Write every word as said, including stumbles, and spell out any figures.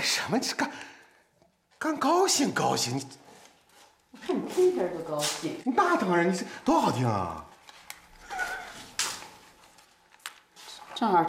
什么？这干干高兴高兴？你我看你天天都高兴。 那当然，你这多好听啊！ 正好